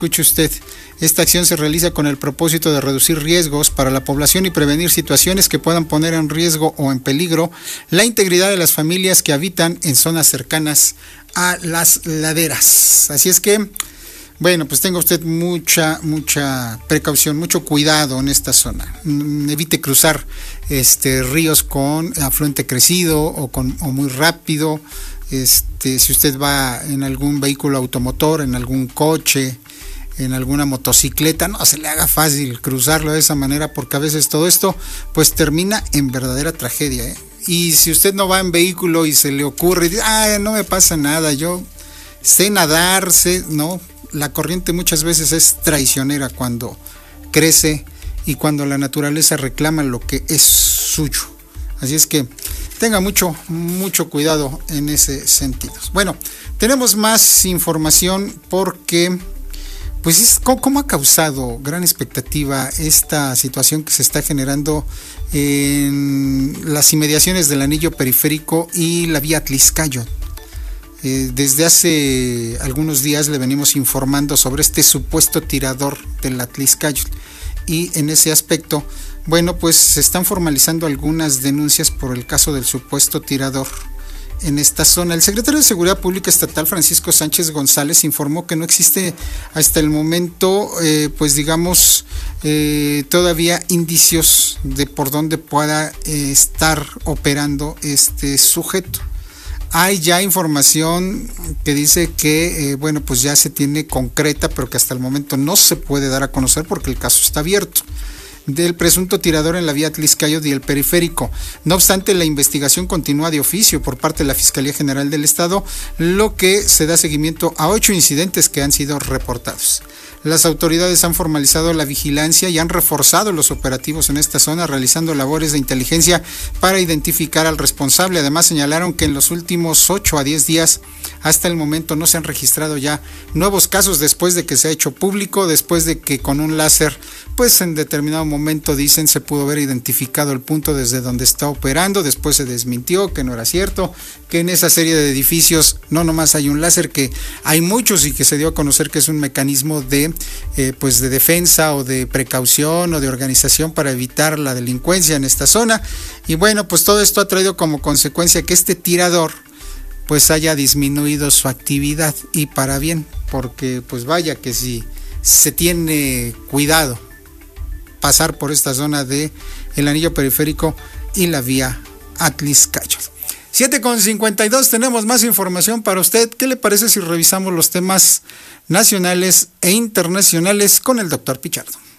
Escuche usted, esta acción se realiza con el propósito de reducir riesgos para la población y prevenir situaciones que puedan poner en riesgo o en peligro la integridad de las familias que habitan en zonas cercanas a las laderas. Así es que, bueno, pues tenga usted mucha precaución, mucho cuidado en esta zona. Evite cruzar ríos con afluente crecido o muy rápido. Si usted va en algún vehículo automotor, en algún coche, en alguna motocicleta, no se le haga fácil cruzarlo de esa manera, porque a veces todo esto pues termina en verdadera tragedia, ¿eh? Y si usted no va en vehículo y se le ocurre, no me pasa nada, yo sé nadar, no, la corriente muchas veces es traicionera cuando crece y cuando la naturaleza reclama lo que es suyo. Así es que tenga mucho cuidado en ese sentido. Bueno, tenemos más información porque pues cómo ha causado gran expectativa esta situación que se está generando en las inmediaciones del anillo periférico y la vía Atlixcáyotl. Desde hace algunos días le venimos informando sobre este supuesto tirador del Atlixcáyotl, y en ese aspecto, bueno, pues se están formalizando algunas denuncias por el caso del supuesto tirador en esta zona. El secretario de Seguridad Pública Estatal, Francisco Sánchez González, informó que no existe hasta el momento, todavía indicios de por dónde pueda estar operando este sujeto. Hay ya información que dice que, pues ya se tiene concreta, pero que hasta el momento no se puede dar a conocer porque el caso está abierto, del presunto tirador en la vía Atlixcáyotl y el periférico. No obstante, la investigación continúa de oficio por parte de la Fiscalía General del Estado, lo que se da seguimiento a 8 incidentes que han sido reportados. Las autoridades han formalizado la vigilancia y han reforzado los operativos en esta zona, realizando labores de inteligencia para identificar al responsable. Además, señalaron que en los últimos 8 a 10 días, hasta el momento, no se han registrado ya nuevos casos después de que se ha hecho público, después de que con un láser, pues en determinado momento, dicen, se pudo haber identificado el punto desde donde está operando. Después se desmintió que no era cierto, que en esa serie de edificios no nomás hay un láser, que hay muchos, y que se dio a conocer que es un mecanismo de defensa o de precaución o de organización para evitar la delincuencia en esta zona. Y bueno, pues todo esto ha traído como consecuencia que este tirador pues haya disminuido su actividad, y para bien, porque pues vaya que si se tiene cuidado pasar por esta zona de el anillo periférico y la vía Atlixcáyotl. 7:52, tenemos más información para usted. ¿Qué le parece si revisamos los temas nacionales e internacionales con el doctor Pichardo?